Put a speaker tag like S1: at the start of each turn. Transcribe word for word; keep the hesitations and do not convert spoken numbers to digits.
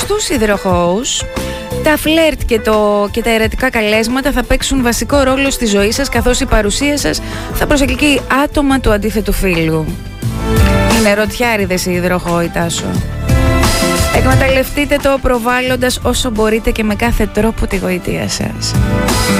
S1: στους υδροχόους, τα φλερτ και, το, και τα ερετικά καλέσματα θα παίξουν βασικό ρόλο στη ζωή σας, καθώς η παρουσία σας θα προσελκύει άτομα του αντίθετου φύλου. Είναι ρωτιάριδες οι υδροχόοι, Τάσο. Εκμεταλλευτείτε το προβάλλοντας όσο μπορείτε και με κάθε τρόπο τη γοητεία σας.